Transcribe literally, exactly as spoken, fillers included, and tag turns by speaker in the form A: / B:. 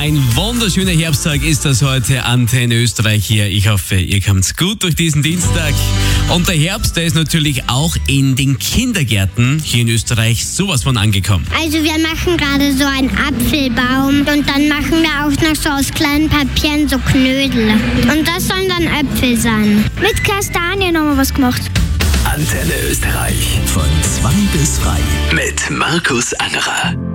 A: Ein wunderschöner Herbsttag ist das heute, Antenne Österreich hier. Ich hoffe, ihr kommt gut durch diesen Dienstag. Und der Herbst, der ist natürlich auch in den Kindergärten hier in Österreich sowas von angekommen.
B: Also wir machen gerade so einen Apfelbaum und dann machen wir auch noch so aus kleinen Papieren so Knödel. Und das sollen dann Äpfel sein. Mit Kastanien haben wir was gemacht.
C: Antenne Österreich von zwei bis drei mit Markus Angerer.